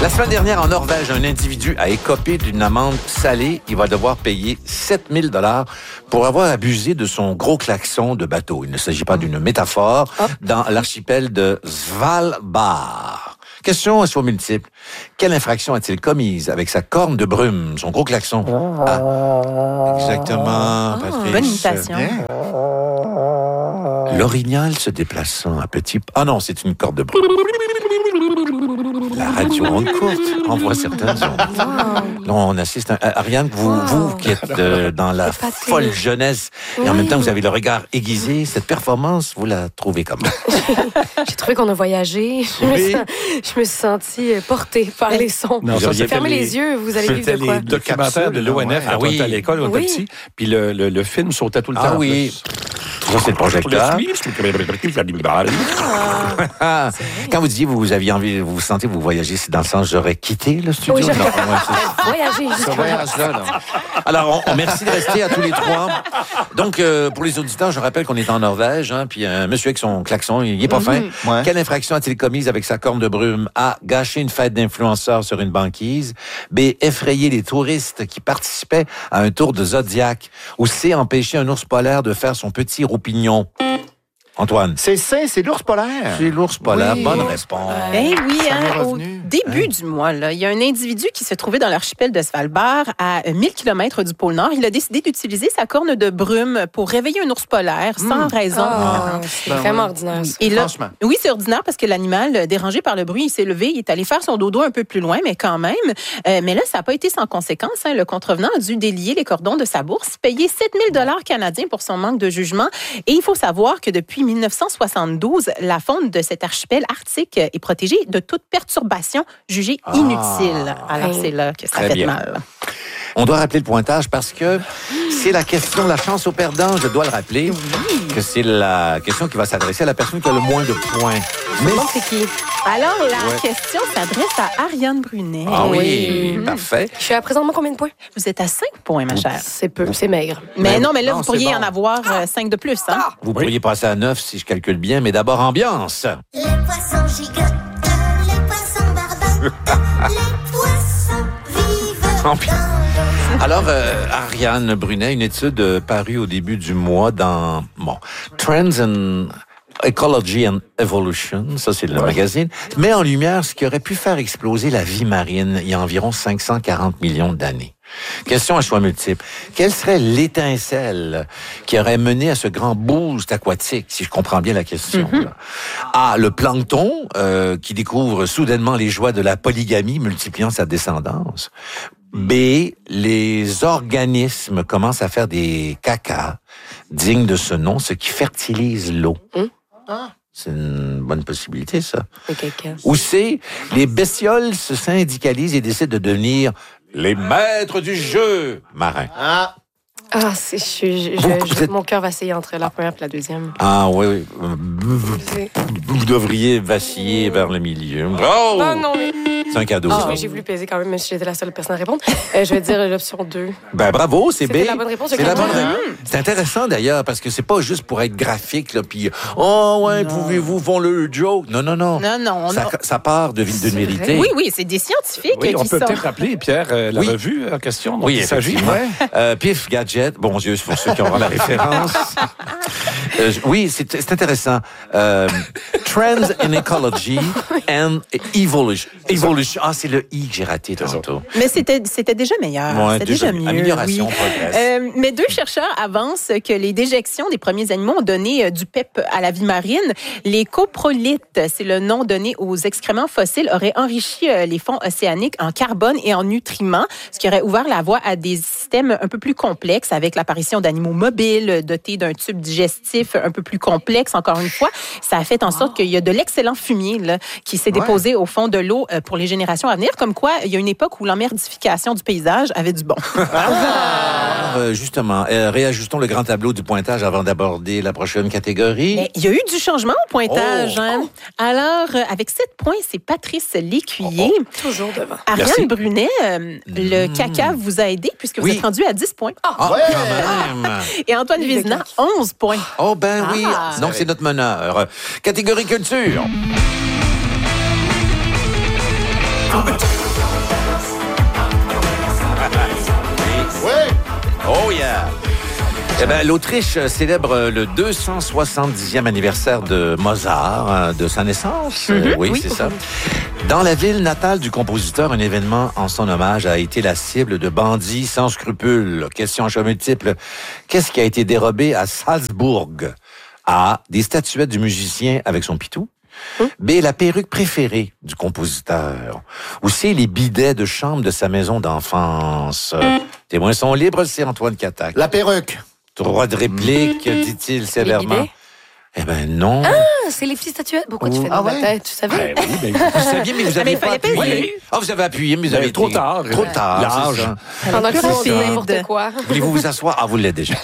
La semaine dernière, en Norvège, un individu a écopé d'une amende salée. Il va devoir payer 7 000 $ pour avoir abusé de son gros klaxon de bateau. Il ne s'agit pas d'une métaphore dans l'archipel de Svalbard. Question à choix multiple. Quelle infraction a-t-il commise avec sa corne de brume, son gros klaxon? Ah, exactement, Patrice. Bonne imitation. L'orignal se déplaçant à petit... Ah non, c'est une corde de brume. La radio ronde courte envoie certaines ondes. Là, on assiste à Ariane, vous qui êtes dans la folle jeunesse et en même temps vous avez le regard aiguisé, cette performance, vous la trouvez comment? J'ai trouvé qu'on a voyagé. Je me suis sentie portée par les sons. Fermez les yeux, vous allez vivre de quoi? C'était les documentaires de l'ONF quand on était à l'école, on était petit, puis le film sautait tout le temps. Ah oui. Ça, c'est le projecteur. Quand vous dites vous aviez envie, vous sentez vous voyager, c'est dans le sens j'aurais quitté le studio? Oui, voyager. Ce voyage-là, là. Alors, merci de rester à tous les trois. Donc, pour les auditeurs, je rappelle qu'on est en Norvège, puis un monsieur avec son klaxon, il est pas fin. Ouais. Quelle infraction a-t-il commise avec sa corne de brume? A. Gâcher une fête d'influenceurs sur une banquise. B. Effrayer les touristes qui participaient à un tour de Zodiac. Ou C. Empêcher un ours polaire de faire son petit roupignon. Antoine. C'est l'ours polaire. C'est l'ours polaire. Oui. Bonne réponse. Oui, au début du mois, là, il y a un individu qui se trouvait dans l'archipel de Svalbard, à 1000 km du pôle Nord. Il a décidé d'utiliser sa corne de brume pour réveiller un ours polaire sans raison. C'est vraiment ordinaire. Et là, oui, c'est ordinaire parce que l'animal, dérangé par le bruit, il s'est levé, il est allé faire son dodo un peu plus loin, mais quand même. Mais là, ça n'a pas été sans conséquence. Le contrevenant a dû délier les cordons de sa bourse, payer 7 000 $ canadiens pour son manque de jugement. Et il faut savoir que depuis 1972, la faune de cet archipel arctique est protégée de toute perturbation jugée inutile. Alors, c'est là que ça fait mal. On doit rappeler le pointage parce que c'est la question, la chance au perdant, je dois le rappeler, que c'est la question qui va s'adresser à la personne qui a le moins de points. Mais c'est qui? Alors, la question s'adresse à Ariane Brunet. Ah oui, parfait. Je suis à présentement combien de points? Vous êtes à 5 points, ma chère. C'est peu, c'est maigre. Mais non, mais là, vous pourriez en avoir 5 de plus. Hein? Vous pourriez passer à 9 si je calcule bien, mais d'abord ambiance. Les poissons gigotent, les poissons barbotent, les poissons vivent Ambiance. Alors, Ariane Brunet, une étude parue au début du mois dans Trends and Ecology and Evolution, ça c'est le magazine, met en lumière ce qui aurait pu faire exploser la vie marine il y a environ 540 millions d'années. Question à choix multiple. Quelle serait l'étincelle qui aurait mené à ce grand boost aquatique, si je comprends bien la question? A. Le plancton, qui découvre soudainement les joies de la polygamie, multipliant sa descendance. B. Les organismes commencent à faire des cacas dignes de ce nom, ce qui fertilise l'eau. C'est une bonne possibilité, ça. Ou C. Les bestioles se syndicalisent et décident de devenir les maîtres du jeu marin. Mon cœur vacille entre la première et la deuxième. Ah oui. Vous devriez vaciller vers le milieu. Oh! Non, mais... C'est un cadeau. Mais j'ai voulu peser quand même si j'étais la seule personne à répondre. Je vais dire l'option 2. Ben bravo, c'est B. C'était la bonne réponse. C'est la bonne réponse. C'est intéressant d'ailleurs parce que c'est pas juste pour être graphique là, puis pouvez-vous font le joke. Non. Ça part de vérité. Oui, c'est des scientifiques qui on peut sont... peut-être rappeler, Pierre, la revue en question dont il s'agit. Pif Gadget, bon Dieu, c'est pour ceux qui auront la référence. Oui, c'est intéressant. Trends in Ecology and Evolution. C'est le I que j'ai raté tantôt. Mais c'était déjà meilleur. C'était déjà mieux. Amélioration, progresse. Mais 2 chercheurs avancent que les déjections des premiers animaux ont donné du PEP à la vie marine. Les coprolites, c'est le nom donné aux excréments fossiles, auraient enrichi les fonds océaniques en carbone et en nutriments, ce qui aurait ouvert la voie à des systèmes un peu plus complexes avec l'apparition d'animaux mobiles, dotés d'un tube digestif un peu plus complexe, encore une fois. Ça a fait en sorte qu'il y a de l'excellent fumier là, qui s'est déposé au fond de l'eau pour les générations à venir, comme quoi il y a une époque où l'emmerdification du paysage avait du bon. Justement, réajustons le grand tableau du pointage avant d'aborder la prochaine catégorie. Mais il y a eu du changement au pointage. Alors, avec 7 points, c'est Patrice Lécuyer. Toujours devant. Ariane Brunet, le caca vous a aidé puisque vous êtes rendu à 10 points. Quand même. Et Antoine Vézina, 11 points. Oh ben oui, donc c'est notre meneur. Catégorie culture. Eh ben, l'Autriche célèbre le 270e anniversaire de Mozart, de sa naissance. Oui, c'est ça. Dans la ville natale du compositeur, un événement en son hommage a été la cible de bandits sans scrupules. Question à choix multiple. Qu'est-ce qui a été dérobé à Salzbourg? A. Des statuettes du musicien avec son pitou. B. La perruque préférée du compositeur. Ou C. Les bidets de chambre de sa maison d'enfance. Témoins sont libres, c'est Antoine Catac. La perruque. Droit de réplique, dit-il sévèrement. Eh ben non. Ah, c'est les petites statuettes. Pourquoi tu fais dans ma tête? Tu savais? Ben oui, vous saviez, mais vous avez pas appuyé. Ah, vous avez appuyé, mais vous avez trop tard. Trop tard. Large. Pendant que tu fais n'importe quoi. Voulez-vous vous asseoir? Ah, vous l'êtes déjà.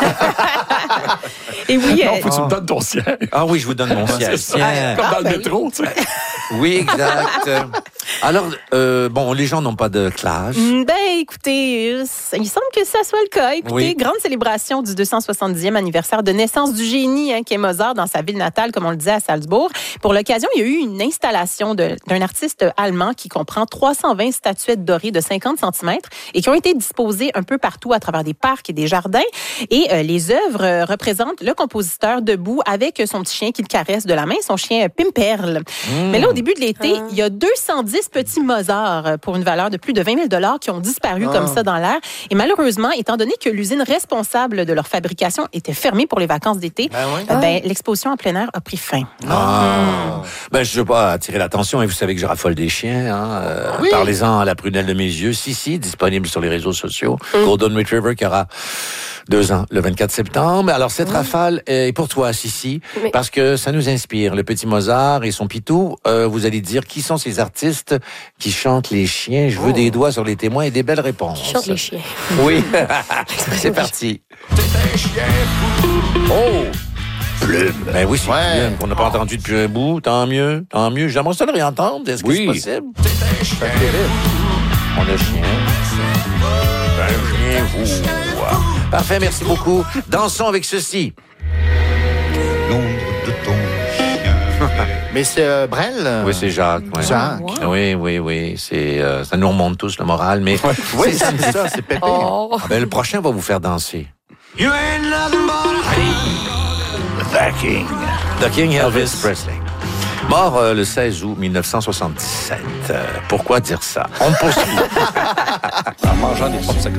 Et oui. Non, faut que tu me donnes ton siège. Ah oui, je vous donne mon siège. Comme dans le métro, tu sais. Oui, exact. Alors, bon, les gens n'ont pas de clash. Ben, écoutez, il semble que ça soit le cas. Écoutez, grande célébration du 270e anniversaire de naissance du génie, qui est Mozart dans sa ville natale, comme on le disait, à Salzbourg. Pour l'occasion, il y a eu une installation d'un artiste allemand qui comprend 320 statuettes dorées de 50 cm et qui ont été disposées un peu partout à travers des parcs et des jardins. Et les œuvres représentent le compositeur debout avec son petit chien qui le caresse de la main, son chien Pimperl. Mais là, au début de l'été, il y a 210 petits Mozart pour une valeur de plus de 20 000 qui ont disparu comme ça dans l'air. Et malheureusement, étant donné que l'usine responsable de leur fabrication était fermée pour les vacances d'été, l'exposition en plein air a pris fin. Ben, je ne veux pas attirer l'attention, et vous savez que je raffole des chiens. Parlez-en à la prunelle de mes yeux. Si, disponible sur les réseaux sociaux. Golden Retriever qui aura 2 ans, le 24 septembre. Alors, cette rafale est pour toi, Sissi, parce que ça nous inspire. Le petit Mozart et son pitou, vous allez dire qui sont ces artistes qui chantent les chiens. Je veux des doigts sur les témoins et des belles réponses. Qui chantent les chiens. Oui. C'est parti. C'est un chien fou. Oh! Plume. Ben oui, c'est Plume qu'on n'a pas entendu depuis un bout. Tant mieux. J'aimerais ça le réentendre. Est-ce que c'est possible? C'est un chien fou. On a chien. Un chien fou. Parfait, merci beaucoup. Dansons avec ceci. L'ombre de ton chien. Mais c'est Brel? Oui, c'est Jacques. Ouais. Jacques. Oui. C'est, ça nous remonte tous le moral, mais... Oui, c'est ça, c'est Pépé. Oh. Ben, le prochain va vous faire danser. You ain't nothing but a The King. The King Elvis Presley. Mort le 16 août 1977. Pourquoi dire ça? On poursuit. En mangeant des popsicles.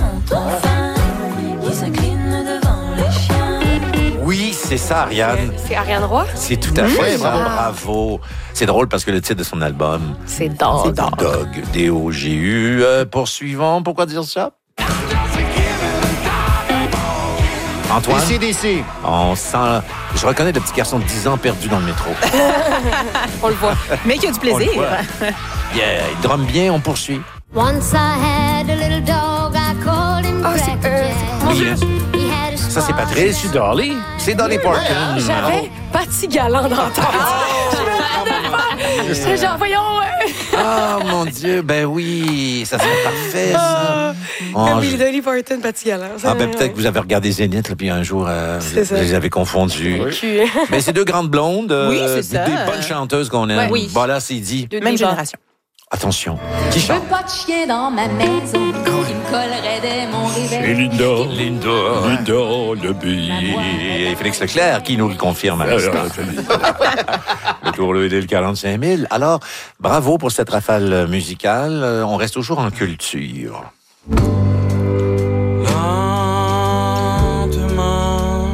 Oui, c'est ça, Ariane. C'est Ariane Roy? C'est tout à fait ça. Bravo. C'est drôle parce que le titre de son album... C'est Dog. Dog. D-O-G-U. Poursuivons. Pourquoi dire ça? Antoine? DC. On sent... Je reconnais le petit garçon de 10 ans perdu dans le métro. On le voit. Mais qui a du plaisir. Yeah, il drumme bien, on poursuit. Once I had a little dog, I called him Cracker Jack. Ça, c'est Patrice. C'est Dolly. C'est Dolly Parton. J'avais Patty Galant dans la tête. Je me rappelle pas. J'étais genre, voyons. Ah, mon Dieu, ben oui, ça serait parfait, ça. Oui, Dolly Parton, Patty Galant. Ben peut-être que vous avez regardé Zénith, là, puis un jour, vous les avez confondus. Oui. Mais c'est 2 grandes blondes, c'est ça. des bonnes chanteuses qu'on aime. Oui. Voilà, c'est dit. Même génération. Attention, qui Je veux chante? pas de chien dans ma maison qui me collerait dès mon C'est réveil. Linda, le billet. Et Félix Leclerc qui nous le confirme à l'instant. Le tour le 45 000. Alors, bravo pour cette rafale musicale. On reste toujours en culture. lentement.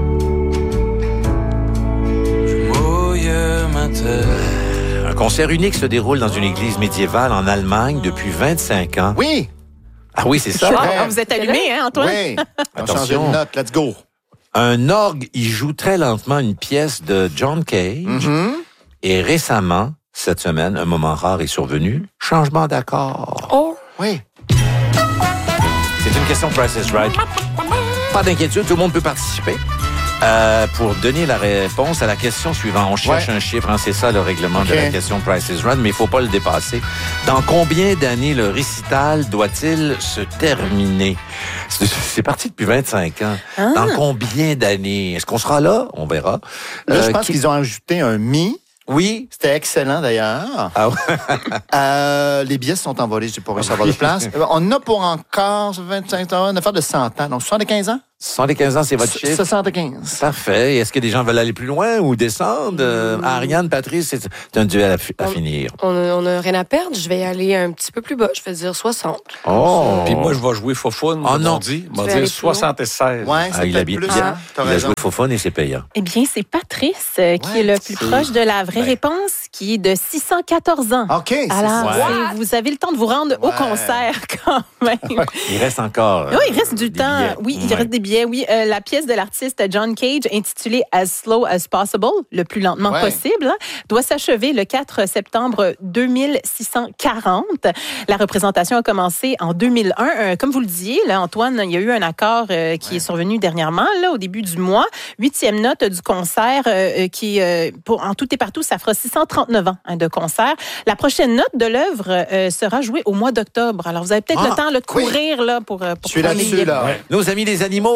Je mouille ma tête. Un concert unique se déroule dans une église médiévale en Allemagne depuis 25 ans. Oui. Ah oui, c'est ça. Ah, vous êtes allumé, Antoine? Oui. On change de Attention. note. Let's go. Un orgue y joue très lentement une pièce de John Cage. Et récemment, cette semaine, un moment rare est survenu. Changement d'accord. Oh. Oui. C'est une question Price is Right. Pas d'inquiétude, tout le monde peut participer. Pour donner la réponse à la question suivante, on cherche un chiffre, c'est ça le règlement de la question Price is Right, mais il ne faut pas le dépasser. Dans combien d'années le récital doit-il se terminer? C'est parti depuis 25 ans. Dans combien d'années? Est-ce qu'on sera là? On verra. Là, je pense qu'ils ont ajouté un mi. Oui. C'était excellent, d'ailleurs. Ah ouais. Les billets sont envolés, j'ai pas réussi à avoir de place. On a pour encore 25 ans, une affaire de 100 ans, donc 75 ans. 75 ans, c'est votre chiffre? 75. Parfait. Est-ce que des gens veulent aller plus loin ou descendre? Ariane, Patrice, c'est un duel à finir. On n'a rien à perdre. Je vais aller un petit peu plus bas. Je vais dire 60. Oh! Puis moi, je vais jouer Fofone. Oh non. Je vais dire 76. Ouais, c'est il a peut-être plus, bien- hein? T'as Il a raison. joué Fofone et c'est payant. Eh bien, c'est Patrice qui est le plus proche de la vraie réponse, qui est de 614 ans. OK, c'est Alors, ça. vous avez le temps de vous rendre au concert quand même. Il reste encore. Oui, il reste du des temps. billets. Oui, il reste des billets. Oui, la pièce de l'artiste John Cage, intitulée As Slow as Possible, le plus lentement possible, hein, doit s'achever le 4 septembre 2640. La représentation a commencé en 2001. Comme vous le disiez, là, Antoine, il y a eu un accord qui est survenu dernièrement, là, au début du mois. 8e note du concert qui, en tout et partout, ça fera 639 ans de concert. La prochaine note de l'œuvre sera jouée au mois d'octobre. Alors, vous avez peut-être le temps là, de courir là, pour Je suis prendre les là-dessus, billets. là. Ouais. Nos amis les animaux.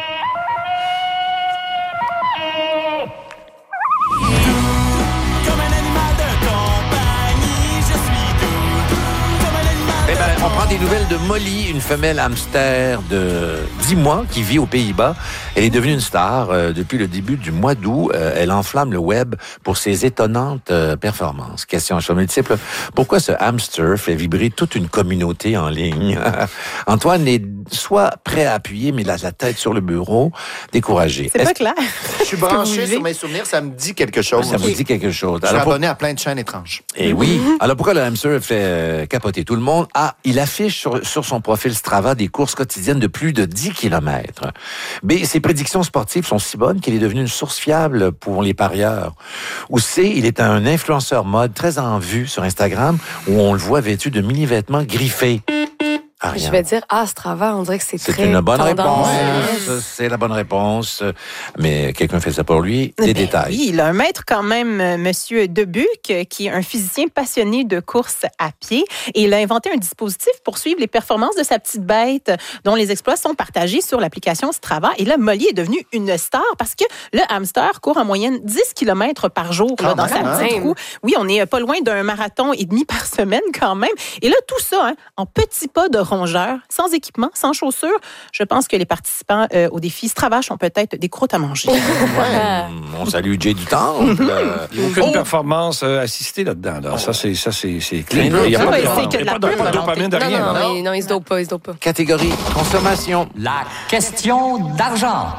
Comme un animal de compagnie, je suis doux. Comme un animal Eh ben, on prend des nouvelles de Molly, une femelle hamster de 10 mois qui vit aux Pays-Bas. Elle est devenue une star depuis le début du mois d'août. Elle enflamme le web pour ses étonnantes performances. Question à choix multiple. Pourquoi ce hamster fait vibrer toute une communauté en ligne? Antoine est soit prêt à appuyer, mais la tête sur le bureau, découragé. C'est pas clair. Je suis branché sur mes souvenirs, ça me dit quelque chose. Ça vous dit quelque chose. Je suis Alors, abonné à plein de chaînes étranges. Eh oui. Alors, pourquoi le hamster fait capoter tout le monde? Ah, il affiche sur son profil Strava des courses quotidiennes de plus de 10 km. B, ses prédictions sportives sont si bonnes qu'il est devenu une source fiable pour les parieurs. Ou C, il est un influenceur mode très en vue sur Instagram où on le voit vêtu de mini-vêtements griffés. Ariane. Je vais dire Strava. On dirait que c'est C'est très une bonne tendance. réponse. C'est la bonne réponse. Mais quelqu'un fait ça pour lui. Des Ben détails. Oui, il a un maître quand même, Monsieur Debuc, qui est un physicien passionné de course à pied. Et il a inventé un dispositif pour suivre les performances de sa petite bête, dont les exploits sont partagés sur l'application Strava. Et là, Molly est devenue une star parce que le hamster court en moyenne 10 km par jour là, dans sa petite roue. Oui, on est pas loin d'un marathon et demi par semaine quand même. Et là, tout ça, en petits pas de rongeur, sans équipement, sans chaussures. Je pense que les participants au défi Strava ont peut-être des croûtes à manger. On salue Jay du Temple. Il n'y a aucune performance assistée là-dedans. Là. Ça, c'est clean. Il n'y a Ah pas ouais, de, c'est que il y a de pas la de pure dopamine de rien. là. Non, il se dope pas, il se dope pas. Catégorie consommation. La question d'argent.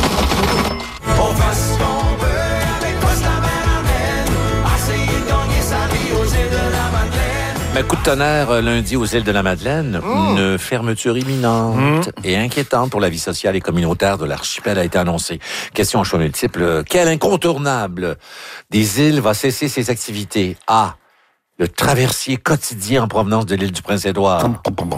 On fait ce qu'on peut avec quoi la mer amène. Essayer de gagner sa vie aux îles de la Madeleine. Mais coup de tonnerre lundi aux îles de la Madeleine, une fermeture imminente et inquiétante pour la vie sociale et communautaire de l'archipel a été annoncée. Question en choix multiple. Quel incontournable des îles va cesser ses activités? A. Le traversier quotidien en provenance de l'île du Prince-Édouard.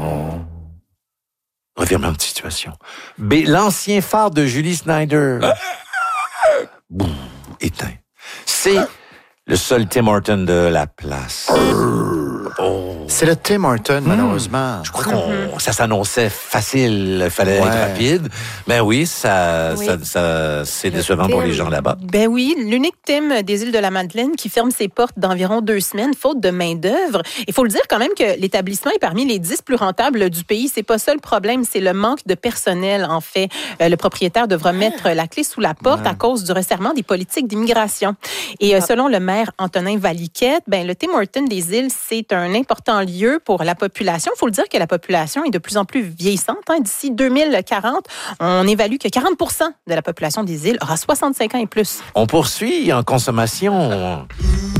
Revirement de situation. B. L'ancien phare de Julie Snyder. Boum, éteint. C. Le seul Tim Horton de la place. C'est le Tim Horton, malheureusement. Je crois que ça s'annonçait facile, il fallait être rapide. Ben oui, ça c'est décevant pour les gens là-bas. Ben oui, l'unique Tim des îles de la Madeleine qui ferme ses portes d'environ 2 semaines, faute de main-d'œuvre. Il faut le dire quand même que l'établissement est parmi les 10 plus rentables du pays. C'est pas ça le problème, c'est le manque de personnel, en fait. Le propriétaire devra mettre la clé sous la porte à cause du resserrement des politiques d'immigration. Et selon le maire Antonin Valiquette, ben, le Tim Horton des îles, c'est un important lieu pour la population. Il faut le dire que la population est de plus en plus vieillissante. D'ici 2040, on évalue que 40% de la population des îles aura 65 ans et plus. On poursuit en consommation.